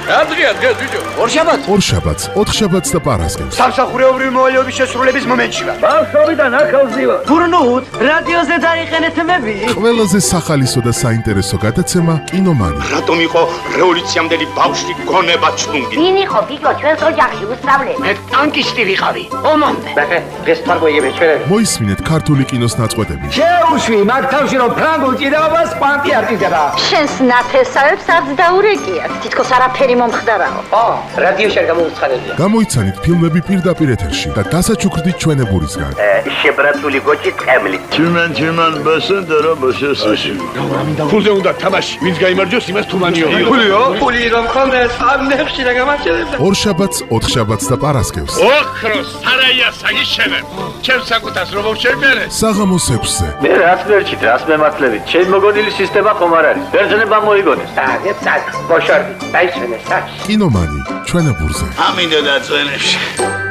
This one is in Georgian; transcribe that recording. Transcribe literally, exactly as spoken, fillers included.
რა დღეა დღეს ბიჭო? ორშაბათს. ორშაბათს, ოთხშაბათს და პარასკევს. სამსახურეობრივი მოვალეობის შესრულების მომენტში ვარ. ბავშვობიდან ახალზივა. გურნუთ, რადიოზე დაიხენეთ მები. ყველაზე სახალისო და საინტერესო გადაცემა კინომანი. რატომ იყო რევოლუციამდელი ბავშვი გონება ჩლუნგი? ვინ იყო ბიჭო ჩვენს ოჯახში უსწავლე? მე ტანკისტი ვიყავი. ომამდე. ბახე, დღეს ფარგოიები ჩვენები. მოისმინეთ ქართული კინოს ნაწყვეტები. შეუშვი მაგ თავში რომ ფრანგულ ჭიდაობას კვანტი არ ჭიდდება. შენს ნათესავებს არც დაურეკიათ. თითქოს არაფერი მომხდარაო. ო, რადიოში არ გამოუცხადებია. გამოიცანით ფილმები პირდაპირ ეთერში და დასაჩუქრდით ჩვენებურისგან. შებრატული გოჭი ტყემლი. Tümen tümen basın dara basın. ფულზე უნდა თამაში. ვინც გაიმარჯვოს, იმას თუმანიო. ფულიო? ფული რომ ხონდეს, ამ ნებში რა გამარჯვებდა. ორშაბათს, ოთხშაბათს და პარასკევს. ოქროს სარაია საგიშენებ. ჩემს საკუთას რომ შევმერე. საღამოს ექვსზე. მე რას ვერჩით, რას მემართლებით? ჩემ მოგონილი სისტემა ხომ არ არის. ბერძნება მოიგონეს. დაგეთ სად, გოშორდი, დაიშვენე სად. კინომანი ჩვენებურზე. ამინდა და წვენებში.